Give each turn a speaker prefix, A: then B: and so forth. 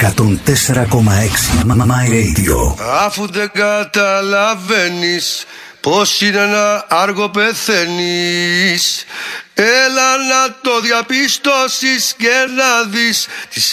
A: 104,6 My Radio.
B: Αφού δεν καταλαβαίνεις πως είναι να άργο πεθαίνεις, έλα να το διαπιστώσεις και να δεις τις